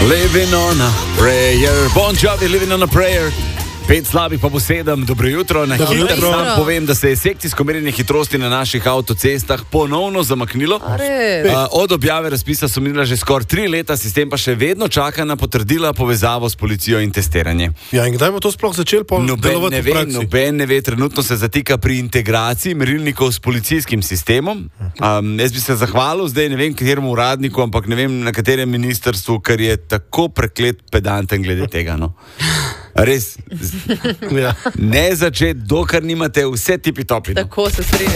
Living on a prayer. Bon Jovi, living on a prayer. 5 slabih pa bo 7. Dobro jutro. Na hitro sam povem, da se je sekcijsko merjenje hitrosti na naših avtocestah ponovno zamaknilo. Od objave razpisa so minila že skoraj 3 leta, sistem pa še vedno čaka na potrdila, povezavo s policijo in testiranje. Ja, in kdaj bo to sploh začelo delovati v praksi? Noben ne ve, trenutno se zatika pri integraciji merilnikov s policijskim sistemom. Jaz bi se zahvalil, zdaj ne vem kateremu uradniku, ampak ne vem na katerem ministrstvu, ker je tako preklet pedanten glede tega, no. Res, ne začeti, dokler nimate vse tipi topi. Tako se strinjam.